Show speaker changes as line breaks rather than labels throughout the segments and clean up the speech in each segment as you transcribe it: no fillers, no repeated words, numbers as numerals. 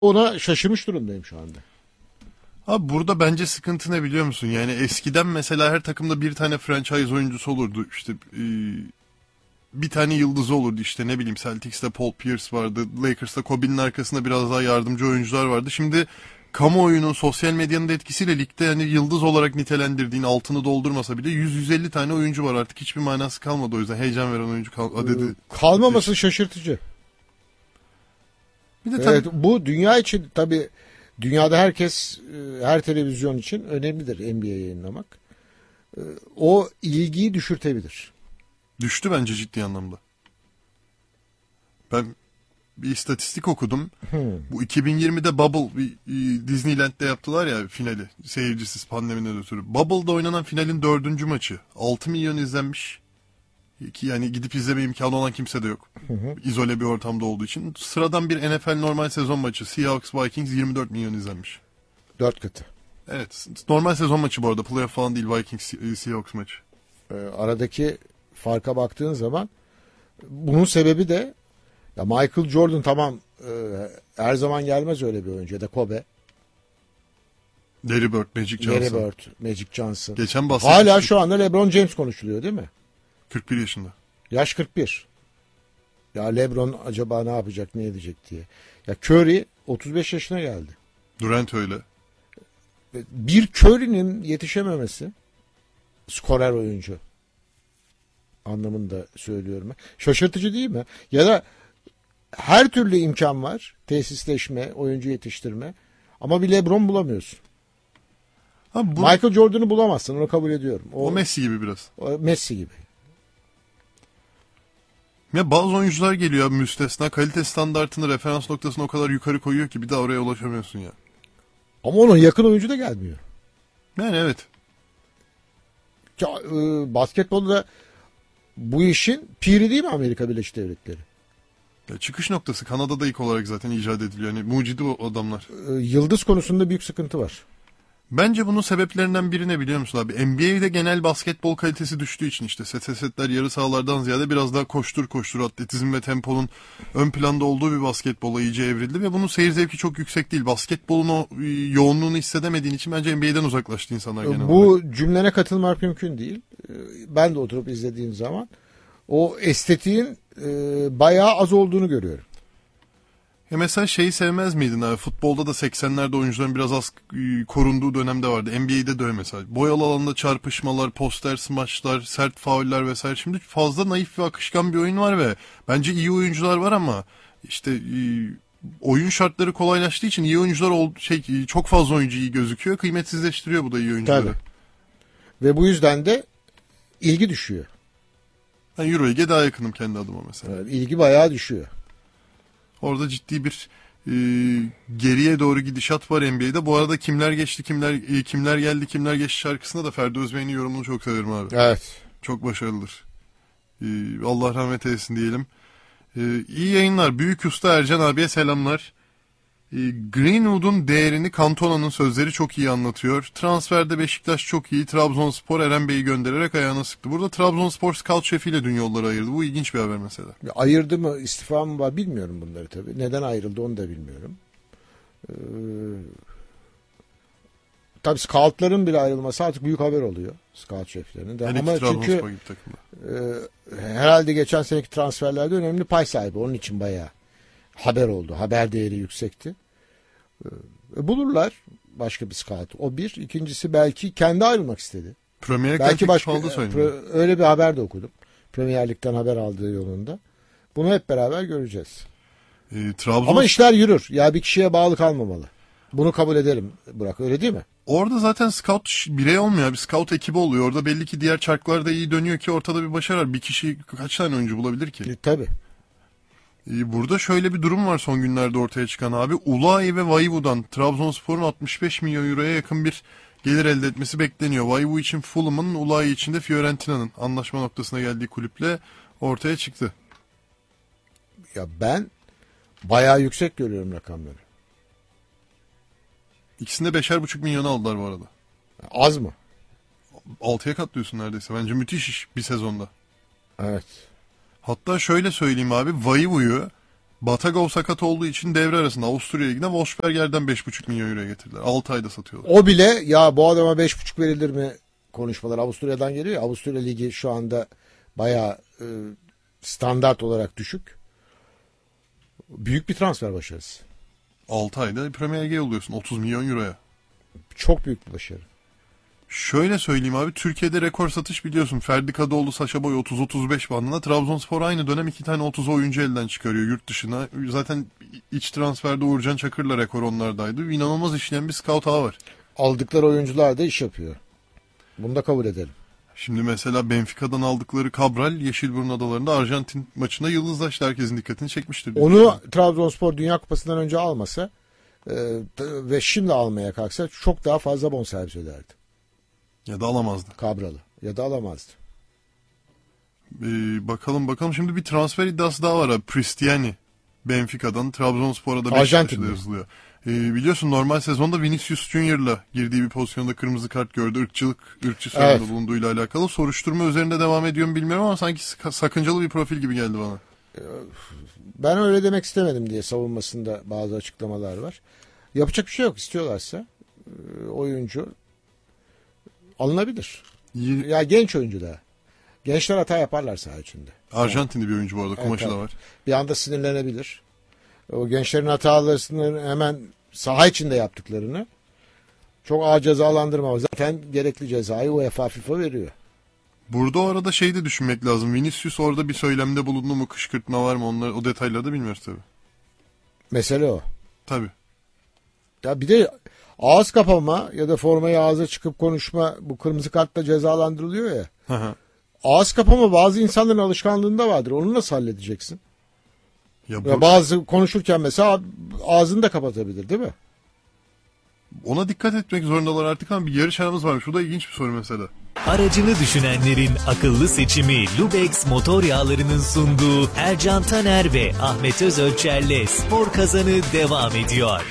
Ona şaşırmış durumdayım şu anda.
Abi burada bence sıkıntı ne biliyor musun? Yani eskiden mesela her takımda bir tane franchise oyuncusu olurdu. İşte bir tane yıldızı olurdu, işte ne bileyim Celtics'te Paul Pierce vardı. Lakers'ta Kobe'nin arkasında biraz daha yardımcı oyuncular vardı. Şimdi kamuoyunun, sosyal medyanın da etkisiyle ligde hani yıldız olarak nitelendirdiğin, altını doldurmasa bile 100-150 tane oyuncu var, artık hiçbir manası kalmadı, o yüzden heyecan veren oyuncu adedi.
Kalmaması şaşırtıcı.
Bir de tabii
Evet, bu dünya için tabii, dünyada herkes, her televizyon için önemlidir NBA yayınlamak. O ilgiyi düşürtebilir.
düştü bence ciddi anlamda. Ben bir istatistik okudum. Bu 2020'de Bubble Disneyland'de yaptılar ya finali. Seyircisiz, pandemiden ötürü. Bubble'da oynanan finalin 4. maçı. 6 milyon izlenmiş. Ki yani gidip izleme imkanı olan kimse de yok. İzole bir ortamda olduğu için. Sıradan bir NFL normal sezon maçı. Seahawks Vikings 24 milyon izlenmiş.
4 katı.
Evet. Normal sezon maçı bu arada. Playoff falan değil, Vikings Seahawks maçı.
Aradaki farka baktığın zaman bunun sebebi de, ya Michael Jordan tamam, her zaman gelmez öyle bir oyuncu, ya da Kobe,
Larry Bird, Magic
Larry
Johnson.
Bird, Magic Johnson.
Geçen bahsetmiştik.
Hala şu anda LeBron James konuşuluyor değil mi?
41 yaşında.
Yaş 41. Ya LeBron acaba ne yapacak, ne edecek diye. Ya Curry 35 yaşına geldi.
Durant öyle.
Bir Curry'nin yetişememesi, skorer oyuncu anlamında söylüyorum ben, şaşırtıcı değil mi? Ya da her türlü imkan var. Tesisleşme, oyuncu yetiştirme. Ama bir LeBron bulamıyorsun.
Abi
Michael Jordan'ı bulamazsın. Onu kabul ediyorum.
o Messi gibi biraz.
O Messi gibi.
Ya bazı oyuncular geliyor abi, müstesna. Kalite standartını, referans noktasını o kadar yukarı koyuyor ki bir daha oraya ulaşamıyorsun ya.
Ama onun yakın oyuncu da gelmiyor.
Yani evet.
Ya, basketbolda bu işin piri değil mi Amerika Birleşik Devletleri?
Ya çıkış noktası Kanada'da ilk olarak zaten icat ediliyor. Yani mucidi o adamlar.
Yıldız konusunda büyük sıkıntı var.
Bence bunun sebeplerinden biri ne biliyor musun abi? NBA'de genel basketbol kalitesi düştüğü için işte setler yarı sahalardan ziyade biraz daha koştur koştur, atletizm ve temponun ön planda olduğu bir basketbola iyice evrildi ve bunun seyir zevki çok yüksek değil. Basketbolun o yoğunluğunu hissedemediğin için bence NBA'den uzaklaştı insanlar genel
Bu
olarak.
cümlene katılmak mümkün değil. Ben de oturup izlediğim zaman o estetiğin bayağı az olduğunu görüyorum.
Ya mesela şeyi sevmez miydin abi? Futbolda da 80'lerde oyuncuların biraz az korunduğu dönemde vardı. NBA'de de öyle mesela. Boyalı alanda çarpışmalar, poster smaçlar, sert fauller vesaire. Şimdi fazla naif ve akışkan bir oyun var ve bence iyi oyuncular var ama işte oyun şartları kolaylaştığı için iyi oyuncular çok fazla oyuncu iyi gözüküyor. Kıymetsizleştiriyor bu da iyi oyuncuları.
Tabii. Ve bu yüzden de ilgi düşüyor.
Ben Euroleague'e daha yakınım kendi adıma mesela.
Yani ilgi bayağı düşüyor.
Orada ciddi bir geriye doğru gidişat var NBA'de. Bu arada kimler geçti, kimler geldi, kimler geçti şarkısında da Ferdi Özbey'in yorumunu çok severim abi.
Evet.
Çok başarılıdır. Allah rahmet eylesin diyelim. İyi yayınlar. Büyük Usta Ercan abiye selamlar. Greenwood'un değerini Cantona'nın sözleri çok iyi anlatıyor. Transferde Beşiktaş çok iyi. Trabzonspor Eren Bey'i göndererek ayağına sıktı. Burada Trabzonspor scout şefiyle dün yolları ayırdı. Bu ilginç bir haber mesela.
Ayırdı mı, istifa mı var bilmiyorum bunları tabii. Neden ayrıldı onu da bilmiyorum. Tabii scoutların bile ayrılması artık büyük haber oluyor. Scout şeflerinin de.
Hele
Ama
ki
çünkü
Trabzonspor gibi takımda.
herhalde geçen seneki transferlerde önemli pay sahibi. Onun için bayağı haber oldu. Haber değeri yüksekti. Bulurlar başka bir scout. O bir. İkincisi belki kendi ayrılmak istedi.
Premier Lig'den
Belki başka
aldı söyleniyor.
öyle bir haber de okudum. Premier Lig'den haber aldığı yolunda. Bunu hep beraber göreceğiz. Ama işler yürür. Ya bir kişiye bağlı kalmamalı. Bunu kabul ederim Burak. Öyle değil mi?
Orada zaten scout birey olmuyor. Bir scout ekibi oluyor. Orada belli ki diğer çarklar da iyi dönüyor ki ortada bir başarı. Bir kişi kaç tane oyuncu bulabilir ki?
Tabii.
Burada şöyle bir durum var son günlerde ortaya çıkan abi. Ulayi ve Vaivu'dan Trabzonspor'un 65 milyon euroya yakın bir gelir elde etmesi bekleniyor. Vaivu için Fulham'ın, Ulayi için de Fiorentina'nın anlaşma noktasına geldiği kulüple ortaya çıktı.
Ya ben bayağı yüksek görüyorum rakamları.
İkisinde 5,5 milyonu aldılar bu arada.
Az mı?
6'ya katlıyorsun neredeyse. Bence müthiş iş bir sezonda.
Evet.
Hatta şöyle söyleyeyim abi. Vaivu'yu Batagov sakat olduğu için devre arasında Avusturya'ya giden Wolfsberger'den 5,5 milyon euroya getirdiler. 6 ayda satıyorlar.
O bile ya bu adama 5,5 verilir mi konuşmalar Avusturya'dan geliyor ya. Avusturya Ligi şu anda bayağı standart olarak düşük. Büyük bir transfer başarısı.
6 ayda Premier Lig'e yolluyorsun 30 milyon euroya.
Çok büyük bir başarı.
Şöyle söyleyeyim abi, Türkiye'de rekor satış biliyorsun. Ferdi Kadıoğlu, Saşa Boy 30-35 bandında. Trabzonspor aynı dönem 2 tane 30 oyuncu elden çıkarıyor yurt dışına. Zaten iç transferde Uğurcan Çakır'la rekor onlardaydı. İnanılmaz işleyen bir scout ağı var.
Aldıkları oyuncular da iş yapıyor. Bunu da kabul edelim.
Şimdi mesela Benfica'dan aldıkları Cabral, Yeşilburnu Adaları'nda Arjantin maçında yıldızlaştı. Herkesin dikkatini çekmiştir.
Onu Trabzonspor Dünya Kupası'ndan önce almasa ve şimdi almaya kalksa çok daha fazla bonservis öderdi.
Ya da alamazdı.
Cabral'ı ya da alamazdı.
Bakalım. Şimdi bir transfer iddiası daha var abi. Pristiani. Benfica'dan Trabzonspor'a da
Arjantin'de
Beşiktaş'ta yazılıyor. Biliyorsun normal sezonda Vinicius Junior'la girdiği bir pozisyonda kırmızı kart gördü. Irkçı sorununda bulunduğuyla alakalı. Soruşturma üzerinde devam ediyor mu bilmiyorum ama sanki sakıncalı bir profil gibi geldi bana.
Ben öyle demek istemedim diye savunmasında bazı açıklamalar var. Yapacak bir şey yok. İstiyorlarsa oyuncu alınabilir. Ya genç oyuncu da. Gençler hata yaparlar saha içinde.
Arjantinli bir oyuncu bu arada. Kumaşı da var.
Bir anda sinirlenebilir. O gençlerin hatalarını hemen saha içinde yaptıklarını çok ağır cezalandırma. Zaten gerekli cezayı UEFA FIFA veriyor.
Burada o arada şey de düşünmek lazım. Vinicius orada bir söylemde bulundu mu? Kışkırtma var mı? O detayları da bilmiyoruz tabii.
Mesele o.
Tabii.
Ya bir de ağız kapama ya da formayı ağza çıkıp konuşma bu kırmızı kartla cezalandırılıyor ya. Ağız kapama bazı insanların alışkanlığında vardır. Onu nasıl halledeceksin? Ya bazı konuşurken mesela ağzını da kapatabilir değil mi?
Ona dikkat etmek zorundalar artık ama bir yarış aramız varmış. Bu da ilginç bir soru mesela.
Aracını düşünenlerin akıllı seçimi Lubex motor yağlarının sunduğu Ercan Taner ve Ahmet Özölçer'le Spor Kazanı devam ediyor.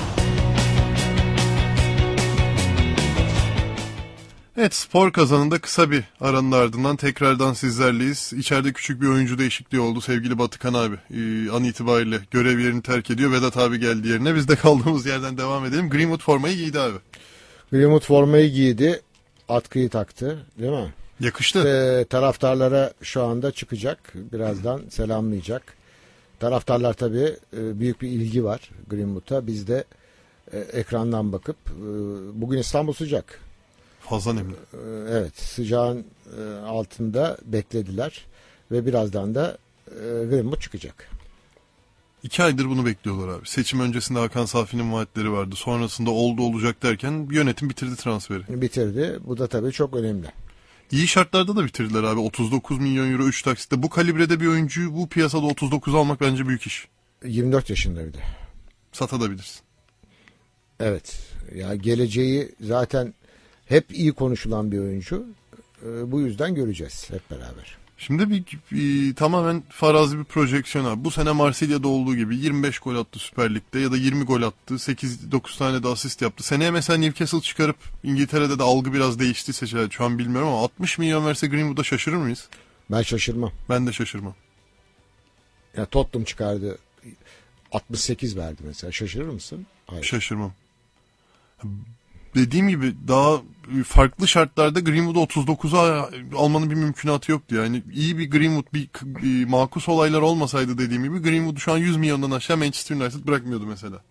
Evet, Spor Kazanı'nda kısa bir aranın ardından tekrardan sizlerleyiz. İçeride küçük bir oyuncu değişikliği oldu. Sevgili Batıkan abi an itibariyle görev yerini terk ediyor. Vedat abi geldi yerine. Biz de kaldığımız yerden devam edelim. Greenwood formayı giydi abi.
Greenwood formayı giydi. Atkıyı taktı değil mi?
Yakıştı.
Taraftarlara şu anda çıkacak. Birazdan selamlayacak. Taraftarlar tabii büyük bir ilgi var Greenwood'a. Biz de ekrandan bakıp bugün İstanbul sıcak.
Fazla nemli.
Evet, sıcağın altında beklediler ve birazdan da Greenwood çıkacak.
2 aydır bunu bekliyorlar abi. Seçim öncesinde Hakan Safi'nin vaatleri vardı. Sonrasında olacak derken yönetim bitirdi transferi.
Bitirdi. Bu da tabii çok önemli.
İyi şartlarda da bitirdiler abi. 39 milyon euro 3 taksitte. Bu kalibrede bir oyuncuyu bu piyasada 39 almak bence büyük iş.
24 yaşında bir de.
Satabilirsin.
Evet. Ya geleceği zaten hep iyi konuşulan bir oyuncu. Bu yüzden göreceğiz hep beraber.
Şimdi tamamen farazi bir projeksiyon abi. Bu sene Marsilya'da olduğu gibi 25 gol attı Süper Lig'de ya da 20 gol attı. 8-9 tane de asist yaptı. Seneye mesela Newcastle çıkarıp İngiltere'de de algı biraz değiştiyse şu an bilmiyorum ama 60 milyon verse Greenwood'a şaşırır mıyız?
Ben şaşırmam.
Ben de şaşırmam.
Ya Tottenham çıkardı 68 verdi mesela. Şaşırır mısın? Hayır.
Şaşırmam. Dediğim gibi daha farklı şartlarda Greenwood'u 39'a almanın bir mümkünatı yoktu. Yani iyi bir Greenwood, bir makus olaylar olmasaydı dediğim gibi Greenwood'u şu an 100 milyondan aşağı Manchester United bırakmıyordu mesela.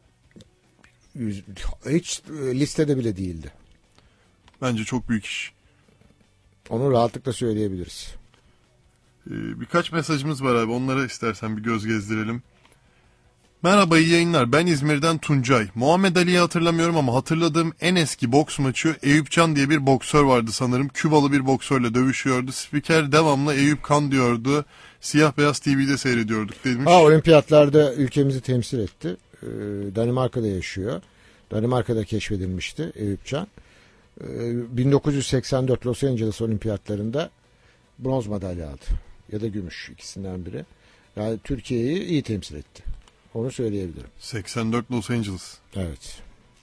Hiç listede bile değildi.
Bence çok büyük iş.
Onu rahatlıkla söyleyebiliriz.
Birkaç mesajımız var abi. Onlara istersen bir göz gezdirelim. Merhaba, iyi yayınlar. Ben İzmir'den Tuncay. Muhammed Ali'yi hatırlamıyorum ama hatırladığım en eski boks maçı Eyüp Can diye bir boksör vardı sanırım. Kübalı bir boksörle dövüşüyordu. Spiker devamlı Eyüp Kan diyordu. Siyah beyaz TV'de seyrediyorduk demiş.
Olimpiyatlarda ülkemizi temsil etti. Danimarka'da yaşıyor. Danimarka'da keşfedilmişti Eyüp Can. 1984 Los Angeles Olimpiyatlarında bronz madalya aldı. Ya da gümüş, ikisinden biri. Yani Türkiye'yi iyi temsil etti. Onu söyleyebilirim.
84 Los Angeles.
Evet.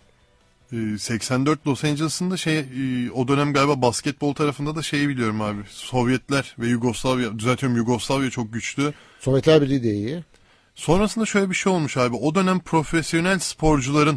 84 Los Angeles'ın da o dönem galiba basketbol tarafında da şeyi biliyorum abi. Sovyetler ve Yugoslavya, düzeltiyorum, Yugoslavya çok güçlü.
Sovyetler Birliği de iyi.
Sonrasında şöyle bir şey olmuş abi. O dönem profesyonel sporcuların